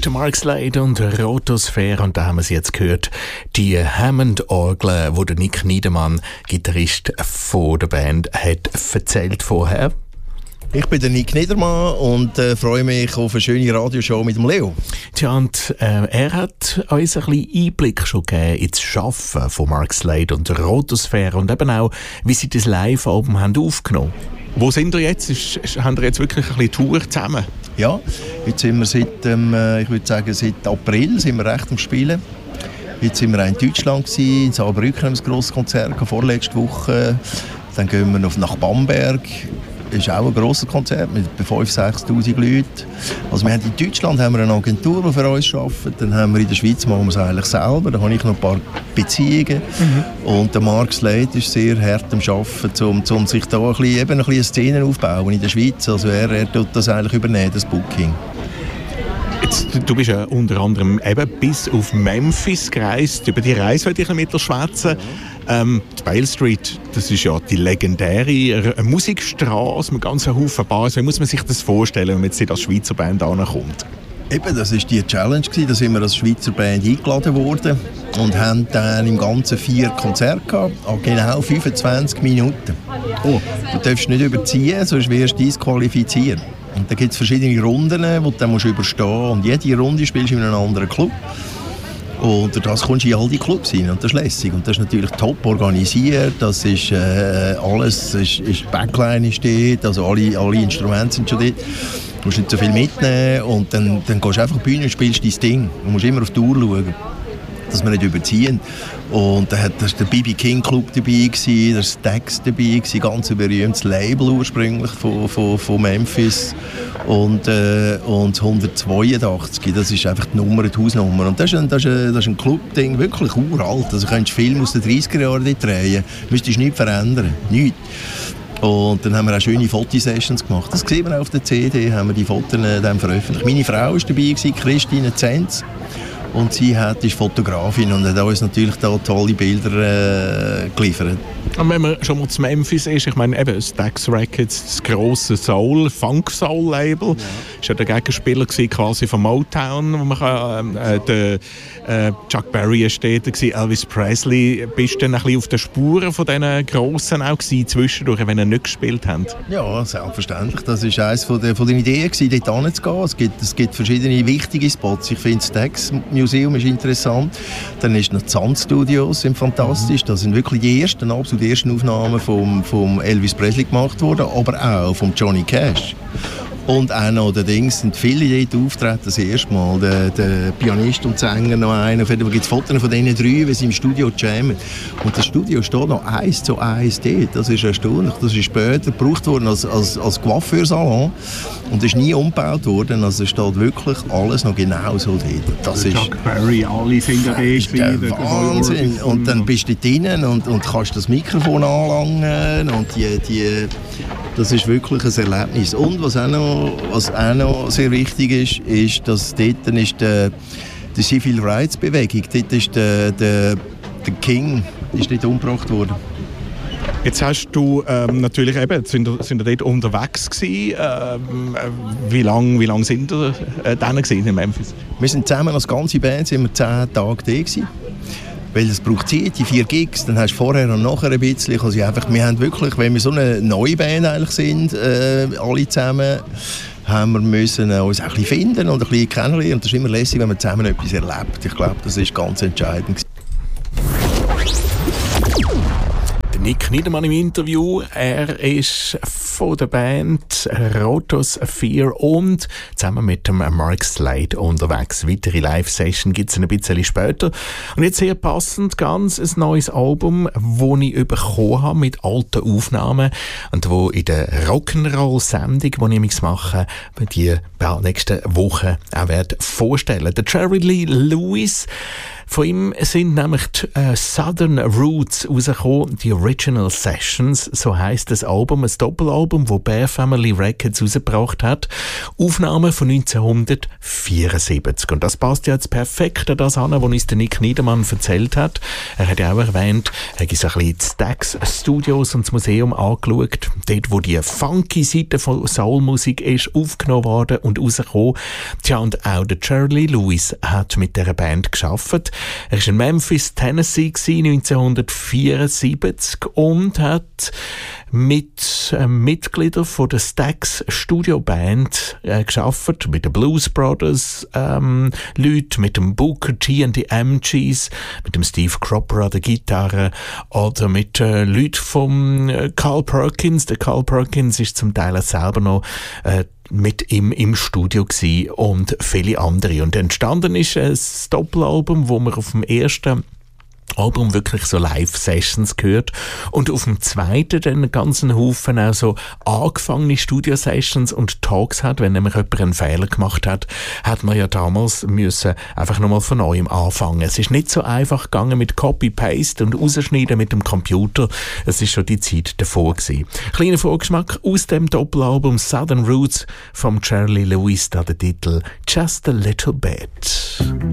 mit Mark Slade und Rotosphäre. Und da haben wir sie jetzt gehört. Die Hammond-Orgel, die der Nick Niedermann, Gitarrist von der Band, hat erzählt vorher. Ich bin der Nick Niedermann und freue mich auf eine schöne Radioshow mit dem Leo. Tja, und er hat uns ein bisschen Einblick schon gegeben ins Schaffen von Mark Slade und der Rotosphäre und eben auch, wie sie das Live-Album haben aufgenommen. Wo sind ihr jetzt? Haben ihr jetzt wirklich ein bisschen Tour zusammen? Ja, jetzt sind wir ich würde sagen, seit April sind wir recht am Spielen. Jetzt sind wir auch in Deutschland gewesen, in Saarbrücken haben wir ein grosses Konzert vorletzte Woche. Dann gehen wir noch nach Bamberg. Das ist auch ein grosses Konzert mit 5'000–6'000 Leuten. Also wir haben in Deutschland haben wir eine Agentur, die für uns arbeitet. Dann haben wir in der Schweiz machen wir es eigentlich selber. Da habe ich noch ein paar Beziehungen. Und der Mark Slade ist sehr hart am Arbeiten, um sich da ein bisschen eine Szene aufzubauen in der Schweiz. Also er tut das eigentlich übernehmen, das Booking. Jetzt, du bist ja unter anderem eben bis auf Memphis gereist. Über die Reise wollte ich mit dir schwätzen. Die Bale Street, das ist ja die legendäre Musikstraße mit ganz einem Haufen Bars. Wie muss man sich das vorstellen, wenn man jetzt als Schweizer Band ankommt? Eben, das war die Challenge. Da sind wir als Schweizer Band eingeladen worden und haben dann im Ganzen 4 Konzerte gehabt, genau 25 Minuten. Oh. Du darfst nicht überziehen, sonst wirst du disqualifiziert. Und da gibt es verschiedene Runden, die du dann überstehen musst. Und jede Runde spielst du in einem anderen Club. Und durch das kommst du in all die Clubs rein. Und das ist lässig. Und das ist natürlich top organisiert. Das ist alles, Backline steht, also alle Instrumente sind schon dort. Du musst nicht so viel mitnehmen. Und dann gehst du einfach auf die Bühne und spielst dein Ding. Du musst immer auf die Uhr schauen, dass wir nicht überziehen. Und da war der B.B. King Club dabei, der Stax dabei, ganz ein berühmtes Label ursprünglich von Memphis. Und 182, das ist einfach die Nummer, die Hausnummer. Und das ist ein Club-Ding, wirklich uralt. Also könntest du Filme aus den 30er Jahren dort drehen, müsstest du nichts verändern, nichts. Und dann haben wir auch schöne Fotosessions gemacht. Das sehen wir auf der CD, haben wir die Fotos dann veröffentlicht. Meine Frau war dabei, Christine Zenz. Und sie ist Fotografin und hat uns natürlich da tolle Bilder geliefert. Und wenn man schon mal zu Memphis ist, ich meine eben Stax Records, das grosse Funk-Soul-Label, ja. Ist ja der Gegenspieler quasi von Motown, wo man der Chuck Berry steht, Elvis Presley. Bist du dann ein bisschen auf den Spuren von diesen Grossen auch gewesen, zwischendurch, wenn ihr nicht gespielt habt? Ja, selbstverständlich. Das war eines von den Ideen, dort hinzugehen. Es gibt verschiedene wichtige Spots. Ich finde das Stax Museum ist interessant. Dann ist noch die Sun Studios sind fantastisch. Das sind wirklich die ersten Aufnahmen vom Elvis Presley gemacht worden, aber auch vom Johnny Cash. Und auch noch sind viele dort auftreten, das erste Mal. Der Pianist und Sänger noch einer. Auf jeden Fall gibt es Fotos von diesen 3, wie sie im Studio jammen. Und das Studio steht noch 1:1 dort. Das ist erstaunlich. Das ist später gebraucht worden als Coiffeursalon. Und ist nie umgebaut worden. Also es steht wirklich alles noch genau so dort. Das ist Chuck Berry, alle sind da der Wahnsinn. Und dann bist du drinnen und kannst das Mikrofon anlangen. Und das ist wirklich ein Erlebnis. Und was auch noch sehr wichtig ist, dass dort ist die Civil Rights Bewegung, dort ist der King ist dort umgebracht worden. Jetzt hast du natürlich eben, sind ihr dort unterwegs gewesen. Wie lang sind ihr dann in Memphis? Wir sind zusammen als ganze Band 10 Tage dort gewesen. Weil es braucht Zeit, die 4 Gigs, dann hast du vorher und nachher ein bisschen. Also wir haben wirklich, wenn wir so eine neue Band eigentlich sind, alle zusammen, haben wir müssen uns auch ein bisschen finden und ein bisschen kennenlernen. Und das ist immer lässig, wenn man zusammen etwas erlebt. Ich glaube, das ist ganz entscheidend. Nick Niedermann im Interview. Er ist von der Band Rotosphäre und zusammen mit dem Mark Slade unterwegs. Weitere Live-Session gibt es ein bisschen später. Und jetzt sehr passend ganz ein neues Album, das ich bekommen habe mit alten Aufnahmen und wo in der Rock'n'Roll-Sendung, die ich mache, die nächsten Wochen auch vorstellen. Der Jerry Lee Lewis Von ihm sind nämlich die Southern Roots rausgekommen, die Original Sessions, so heisst das Album, ein Doppelalbum, das Bear Family Records rausgebracht hat. Aufnahmen von 1974. Und das passt jetzt perfekt an das an, was uns der Nick Niedermann erzählt hat. Er hat ja auch erwähnt, er hat so ein bisschen die Stax Studios und das Museum angeschaut, dort, wo die funky Seite von Soulmusik ist, aufgenommen worden und rausgekommen. Tja, und auch der Charlie Lewis hat mit dieser Band gearbeitet. Er war in Memphis, Tennessee 1974 und hat mit Mitgliedern von der Stax Studio Band gearbeitet, mit den Blues Brothers Leuten, mit dem Booker T und die MGs, mit dem Steve Cropper an der Gitarre oder mit Leuten vom Carl Perkins. Der Carl Perkins ist zum Teil selber noch mit ihm im Studio gsi und viele andere. Und entstanden ist ein Doppelalbum, wo man auf dem ersten Album wirklich so Live-Sessions gehört und auf dem zweiten dann einen ganzen Haufen auch so angefangene Studio-Sessions und Talks hat. Wenn nämlich jemand einen Fehler gemacht hat, hat man ja damals müssen einfach nochmal von neuem anfangen. Es ist nicht so einfach gegangen mit Copy-Paste und Rausschneiden mit dem Computer. Es ist schon die Zeit davor gewesen. Kleiner Vorgeschmack aus dem Doppelalbum Southern Roots vom Charlie Lewis, da der Titel Just a Little Bit.